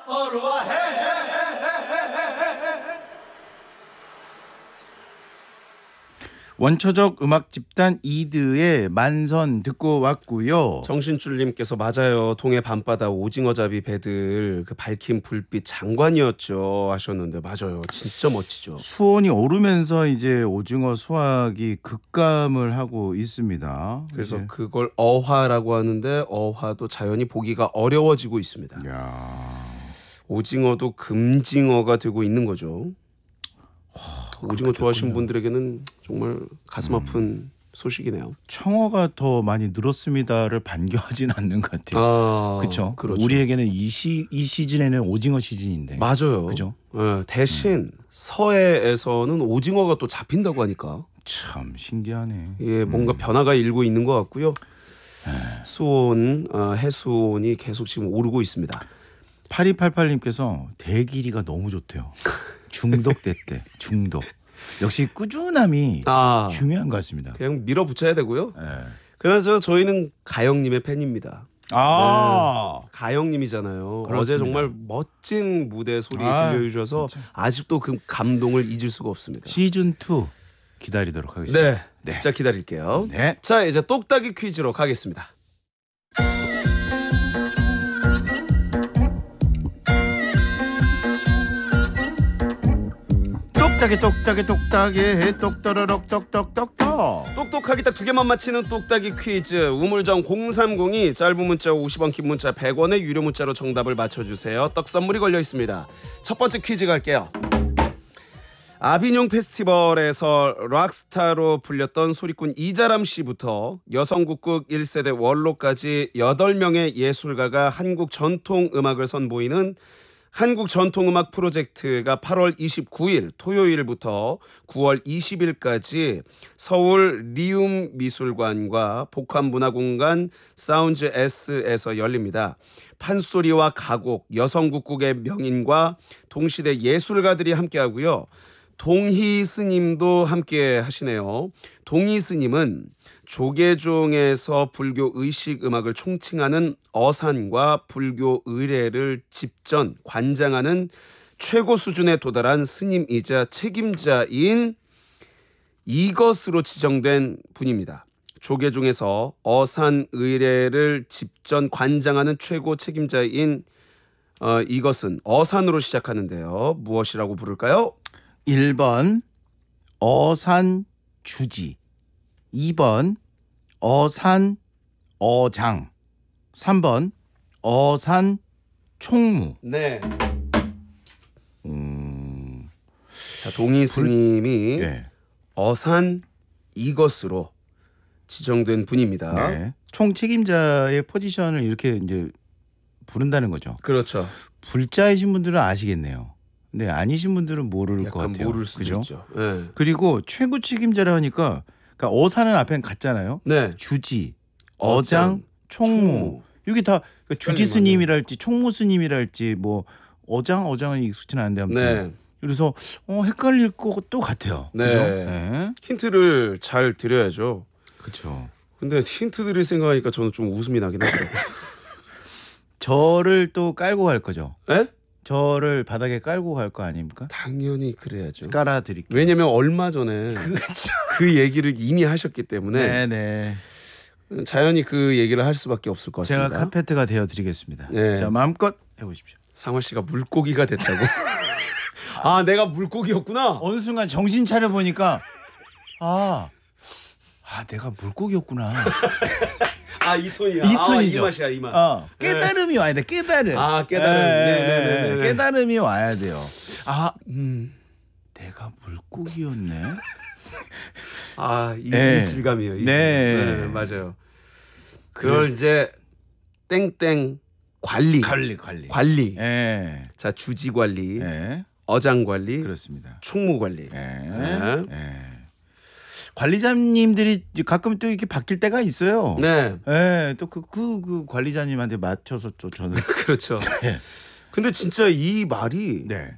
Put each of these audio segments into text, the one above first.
원초적 음악 집단 이드의 만선 듣고 왔고요. 정신줄님께서 맞아요. 동해 밤바다 오징어잡이 배들 그 밝힌 불빛 장관이었죠 하셨는데 맞아요. 진짜 멋지죠. 수온이 오르면서 이제 오징어 수확이 급감을 하고 있습니다. 그래서 이제. 그걸 어화라고 하는데 어화도 자연히 보기가 어려워지고 있습니다. 야. 오징어도 금징어가 되고 있는 거죠. 오징어 좋아하시는 분들에게는 정말 가슴 아픈 소식이네요. 청어가 더 많이 늘었습니다를 반겨하진 않는 것 같아요. 그렇죠. 우리에게는 이 시즌에는 오징어 시즌인데. 맞아요. 그죠? 대신 서해에서는 오징어가 또 잡힌다고 하니까 참 신기하네. 예, 뭔가 변화가 일고 있는 것 같고요. 수온, 해수온이 계속 지금 오르고 있습니다. 8288님께서 대길이가 너무 좋대요. 중독됐대. 중독. 역시 꾸준함이 중요한 것 같습니다. 그냥 밀어붙여야 되고요. 네. 그나저나 저희는 가영님의 팬입니다. 네, 가영님이잖아요. 그렇습니다. 어제 정말 멋진 무대 소리 들려주셔서 진짜. 아직도 그 감동을 잊을 수가 없습니다. 시즌 2 기다리도록 하겠습니다. 네, 진짜 기다릴게요. 네. 자, 이제 똑딱이 퀴즈로 가겠습니다. 똑딱이 똑떠러럭 똑똑똑똑. 똑똑하게 딱 두 개만 맞히는 똑딱이 퀴즈. 우물정 0302 짧은 문자 50원 긴 문자 100원의 유료 문자로 정답을 맞춰주세요. 떡 선물이 걸려 있습니다. 첫 번째 퀴즈 갈게요. 아비뇽 페스티벌에서 락스타로 불렸던 소리꾼 이자람 씨부터 여성국극 1세대 원로까지 8명의 예술가가 한국 전통음악을 선보이는 한국전통음악 프로젝트가 8월 29일 토요일부터 9월 20일까지 서울 리움 미술관과 복합문화공간 사운즈 S에서 열립니다. 판소리와 가곡, 여성국극의 명인과 동시대 예술가들이 함께하고요. 동희 스님도 함께 하시네요. 동희 스님은 조계종에서 불교 의식 음악을 총칭하는 어산과 불교 의례를 집전 관장하는 최고 수준에 도달한 스님이자 책임자인 이것으로 지정된 분입니다. 조계종에서 어산 의례를 집전 관장하는 최고 책임자인 이것은 어산으로 시작하는데요. 무엇이라고 부를까요? 1번 어산 주지, 2번 어산 어장, 3번 어산 총무. 네. 자, 동희 스님이 네. 어산 이것으로 지정된 분입니다. 네. 총 책임자의 포지션을 이렇게 이제 부른다는 거죠. 그렇죠. 불자이신 분들은 아시겠네요. 네, 아니신 분들은 모를 것 같아요. 모를 수도 그죠? 있죠. 네. 그리고 최고 책임자라 하니까 그러니까 어산은 앞엔 갔잖아요. 네. 주지, 어장, 총무. 이게 다 주지 스님이랄지 총무 스님이랄지 뭐 어장은 익숙치는 않은데 아무튼. 네. 그래서 헷갈릴 것도 같아요. 네. 그죠? 네. 힌트를 잘 드려야죠. 그렇죠. 근데 힌트 드릴 생각하니까 저는 좀 웃음이 나긴 하더라고요. 저를 또 깔고 갈 거죠. 네? 저를 바닥에 깔고 갈 거 아닙니까? 당연히 그래야죠. 깔아드릴게요. 왜냐면 얼마 전에 그 얘기를 이미 하셨기 때문에 네네. 자연히 그 얘기를 할 수밖에 없을 것 같습니다. 제가 카페트가 되어드리겠습니다. 네. 자, 마음껏 해보십시오. 상화 씨가 물고기가 됐다고? 내가 물고기였구나. 어느 순간 정신 차려 보니까 내가 물고기였구나. 이 톤이야. 이 톤이죠. 이 맛이야, 이 맛. 깨달음이 와야 돼. 깨달음. 깨달음. 네. 네. 깨달음이 와야 돼요. 내가 물고기였네. 이 질감이에요. 네, 맞아요. 그걸 이제 땡땡 관리. 네. 자, 주지 관리, 네. 어장 관리, 그렇습니다. 총무 관리. 네. 관리자님들이 가끔 또 이렇게 바뀔 때가 있어요. 네. 네. 또 그 관리자님한테 맞춰서 또 저는 그렇죠. 네. 근데 진짜 이 말이 네.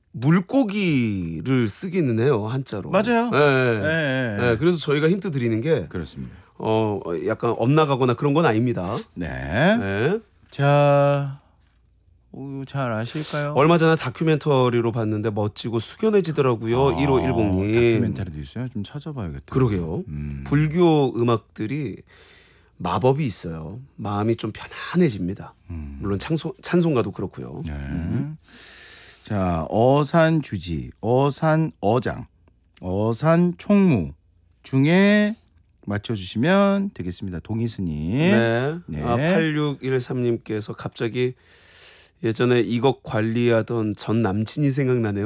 물고기를 쓰기는 해요, 한자로. 맞아요. 네. 그래서 저희가 힌트 드리는 게 그렇습니다. 약간 엇나가거나 그런 건 아닙니다. 네. 네. 자, 잘 아실까요? 얼마 전에 다큐멘터리로 봤는데 멋지고 숙연해지더라고요. 1510님. 다큐멘터리도 있어요. 좀 찾아봐야겠다. 그러게요. 불교 음악들이 마법이 있어요. 마음이 좀 편안해집니다. 물론 찬송가도 그렇고요. 네. 자, 어산주지, 어산어장, 어산총무 중에 맞춰주시면 되겠습니다. 동희스님. 네. 네. 8613님께서 갑자기 예전에 이것 관리하던 전 남친이 생각나네요.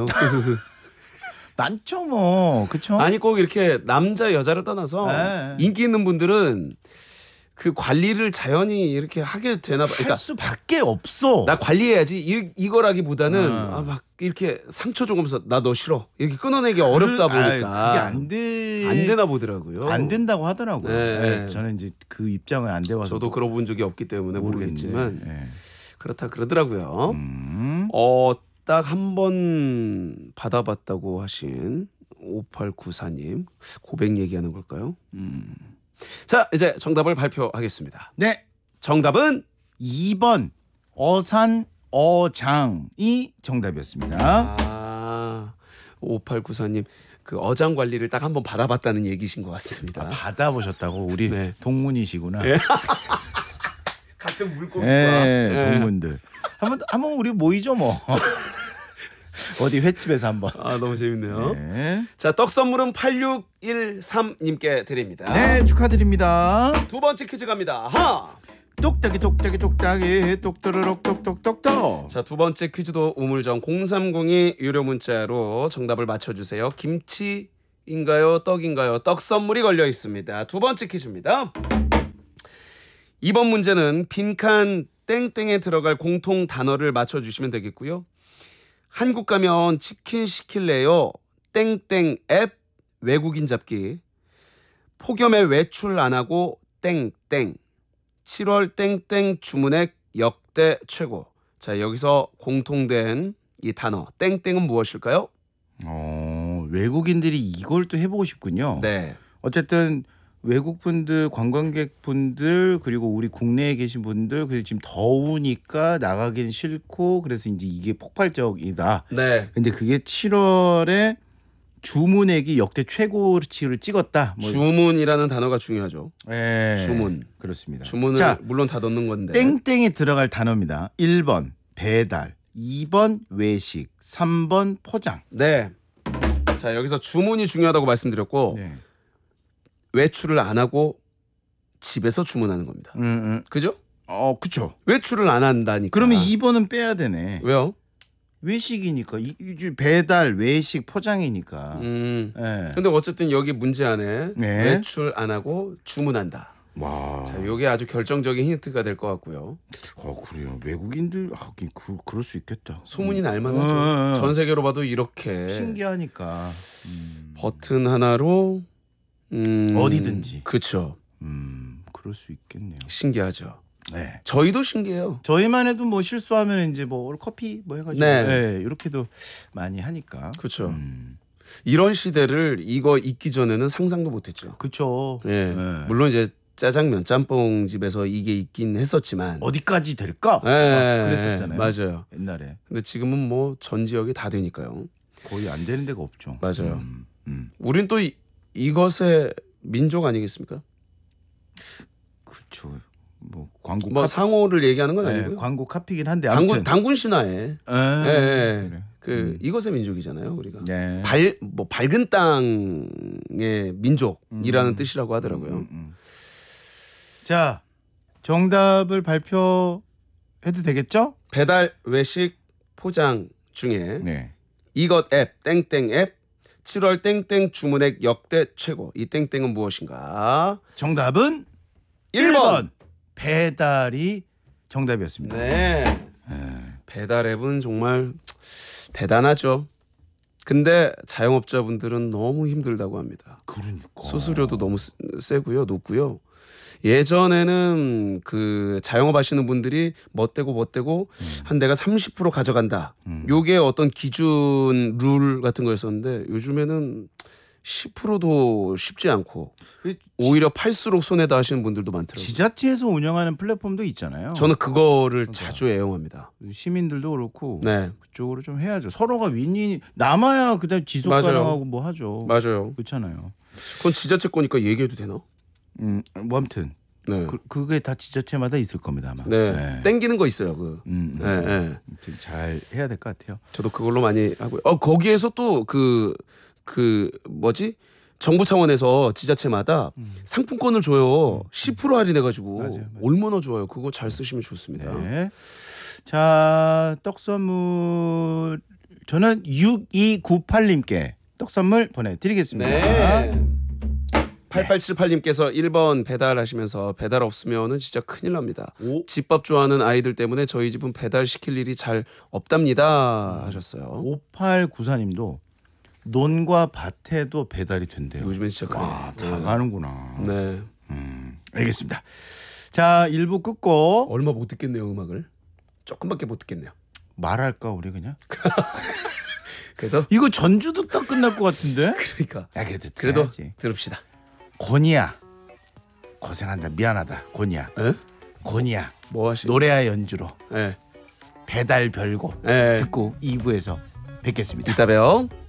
많죠 뭐, 그쵸? 아니 꼭 이렇게 남자 여자를 떠나서 네. 인기 있는 분들은 그 관리를 자연히 이렇게 하게 되나 봐. 할 그러니까 수밖에 없어. 나 관리해야지 이거라기보다는 아. 막 이렇게 상처 주면서 나 너 싫어 이렇게 끊어내기 어렵다 보니까 그게 안 되나 보더라고요. 안 된다고 하더라고요. 네. 네, 저는 이제 그 입장을 안 돼와서 저도 그러고 본 적이 없기 때문에 모르겠지만 네. 그렇다 그러더라고요. 딱 한 번 받아봤다고 하신 5894님 고백 얘기하는 걸까요? 자 이제 정답을 발표하겠습니다. 네, 정답은 2번 어산어장이 정답이었습니다. 5894님 그 어장 관리를 딱 한 번 받아봤다는 얘기신 것 같습니다. 받아보셨다고 우리 네. 동문이시구나. 네. 같은 물고기와 동문들. 한번 우리 모이죠 뭐. 어디 횟집에서 한번. 너무 재밌네요. 네. 자, 떡 선물은 8613님께 드립니다. 네, 축하드립니다. 두 번째 퀴즈 갑니다. 하! 똑딱이 똑또르륵 똑똑똑똑. 자, 두 번째 퀴즈도 우물정 0302 유료 문자로 정답을 맞춰주세요. 김치인가요? 떡인가요? 떡 선물이 걸려 있습니다. 두 번째 퀴즈입니다. 이번 문제는 빈칸 땡땡에 들어갈 공통 단어를 맞춰주시면 되겠고요. 한국 가면 치킨 시킬래요? 땡땡 앱 외국인 잡기. 폭염에 외출 안 하고 땡땡. 7월 땡땡 주문액 역대 최고. 자, 여기서 공통된 이 단어 땡땡은 무엇일까요? 외국인들이 이걸 또 해보고 싶군요. 네. 어쨌든 외국 분들, 관광객 분들, 그리고 우리 국내에 계신 분들, 그리고 지금 더우니까 나가긴 싫고, 그래서 이제 이게 폭발적이다. 네. 근데 그게 7월에 주문액이 역대 최고치를 찍었다. 주문이라는 단어가 중요하죠. 네, 주문. 그렇습니다. 주문을 자, 물론 다 넣는 건데. 땡땡에 들어갈 단어입니다. 1번 배달, 2번 외식, 3번 포장. 네. 자, 여기서 주문이 중요하다고 말씀드렸고 네. 외출을 안 하고 집에서 주문하는 겁니다. 그죠? 그렇죠. 외출을 안 한다니까. 그러면 2번은 빼야 되네. 왜요? 외식이니까 배달, 외식, 포장이니까. 네. 근데 어쨌든 여기 문제 안에 네. 외출 안 하고 주문한다. 와. 자, 이게 아주 결정적인 힌트가 될 것 같고요. 그래요. 외국인들 그럴 수 있겠다. 소문이 날 만하죠. 전 세계로 봐도 네. 이렇게 신기하니까. 버튼 하나로 어디든지. 그렇죠. 그럴 수 있겠네요. 신기하죠. 네. 저희도 신기해요. 저희만 해도 뭐 실수하면 이제 뭐 커피 뭐 해가지고 네. 이렇게도 많이 하니까. 그렇죠. 이런 시대를 이거 있기 전에는 상상도 못했죠. 그렇죠. 예. 네. 물론 이제 짜장면 짬뽕 집에서 이게 있긴 했었지만 어디까지 될까? 그랬었잖아요. 맞아요. 옛날에. 근데 지금은 뭐 전 지역이 다 되니까요. 거의 안 되는 데가 없죠. 맞아요. 우린 또 이것의 민족 아니겠습니까? 그렇죠. 뭐 광고 뭐 상호를 얘기하는 건 네, 아니고요. 광고 카피긴 한데 아무튼 당군 신화에 그래. 이것의 민족이잖아요, 우리가. 네. 밝은 땅의 민족이라는 뜻이라고 하더라고요. 자, 정답을 발표해도 되겠죠? 배달, 외식, 포장 중에 네. 이것 앱, 땡땡 앱, 7월 땡땡 주문액 역대 최고. 이 땡땡은 무엇인가? 정답은 1번 배달이 정답이었습니다. 네. 배달 앱은 정말 대단하죠. 근데 자영업자분들은 너무 힘들다고 합니다. 그러니까. 수수료도 너무 세고요, 높고요. 예전에는 그 자영업 하시는 분들이 멋대고 한 대가 30% 가져간다. 요게 어떤 기준 룰 같은 거였었는데 요즘에는 10%도 쉽지 않고 그 오히려 팔수록 손해다 하시는 분들도 많더라고요. 지자체에서 운영하는 플랫폼도 있잖아요. 저는 그거를 자주 애용합니다. 시민들도 그렇고 네, 그쪽으로 좀 해야죠. 서로가 윈윈 남아야 그다음 지속 맞아요. 가능하고 뭐 하죠. 맞아요. 그렇잖아요. 그건 지자체 거니까 얘기해도 되나? 뭐 아무튼 네, 그게 다 지자체마다 있을 겁니다 아마. 네, 땡기는 거 있어요. 네, 네. 아무튼 잘 해야 될 것 같아요. 저도 그걸로 많이 하고요. 거기에서 또 뭐지? 정부 차원에서 지자체마다 상품권을 줘요. 10% 할인해가지고 맞아요. 얼마나 좋아요. 그거 잘 쓰시면 좋습니다. 네. 자, 떡 선물 저는 6298님께 떡 선물 보내드리겠습니다. 네. 8878님께서 1번 배달하시면서 배달 없으면은 진짜 큰일 납니다. 집밥 좋아하는 아이들 때문에 저희 집은 배달 시킬 일이 잘 없답니다 하셨어요. 5894님도 논과 밭에도 배달이 된대요. 요즘엔 진짜 그래요. 와, 다 가는구나. 네. 알겠습니다. 자, 1부 끝고 얼마 못 듣겠네요, 음악을. 조금밖에 못 듣겠네요. 말할까 우리 그냥? 그래도 이거 전주도 딱 끝날 것 같은데? 그러니까 야, 그래도 그래도 들어야지. 들읍시다. 권이야 고생한다. 미안하다. 권이야. 에? 권이야. 뭐 하시? 노래와 연주로 예. 배달 별고 예. 듣고 2부에서 뵙겠습니다. 이따 봬요.